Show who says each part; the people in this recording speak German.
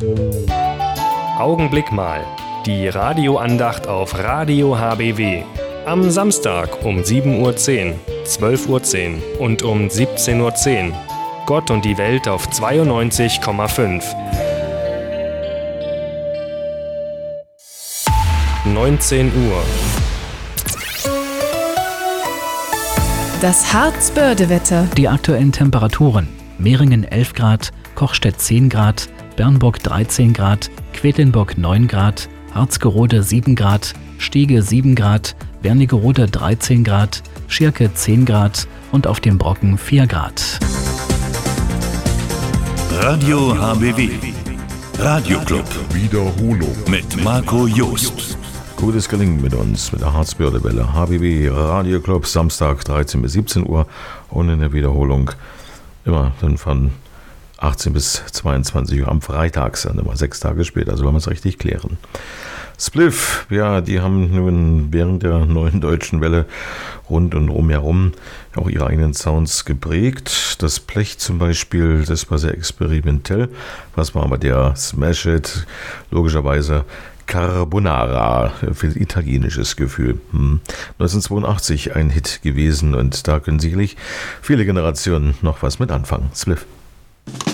Speaker 1: Augenblick mal. Die Radioandacht auf Radio HBW. Am Samstag um 7:10 Uhr, 12:10 Uhr und um 17:10 Uhr. Gott und die Welt auf 92,5. 19 Uhr.
Speaker 2: Das Harzbördewetter.
Speaker 3: Die aktuellen Temperaturen: Meringen 11 Grad, Kochstedt 10 Grad, Bernburg 13 Grad, Quedlinburg 9 Grad, Harzgerode 7 Grad, Stiege 7 Grad, Wernigerode 13 Grad, Schirke 10 Grad und auf dem Brocken 4 Grad.
Speaker 4: Radio HBW. Radioclub.
Speaker 5: Wiederholung.
Speaker 4: Mit Marco Joost.
Speaker 5: Gutes Gelingen mit uns, mit der Harzbördewelle. HBW Radioclub, Samstag 13 bis 17 Uhr und in der Wiederholung immer dann von 18 bis 22 Uhr am Freitag, dann immer 6 Tage später, also wollen wir es richtig klären. Spliff, ja, die haben nun während der neuen deutschen Welle rund und rumherum auch ihre eigenen Sounds geprägt. Das Blech zum Beispiel, das war sehr experimentell. Was war aber der Smash It? Logischerweise Carbonara, für italienisches Gefühl. 1982 ein Hit gewesen und da können sicherlich viele Generationen noch was mit anfangen. Spliff.